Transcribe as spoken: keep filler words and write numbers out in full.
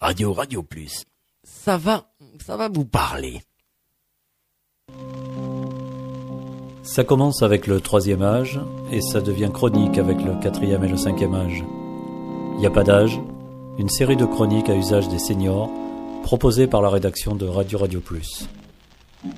Radio Radio Plus. Ça va, ça va vous parler. Ça commence avec le troisième âge et ça devient chronique avec le quatrième et le cinquième âge. Il n'y a pas d'âge, une série de chroniques à usage des seniors proposées par la rédaction de Radio Radio Plus.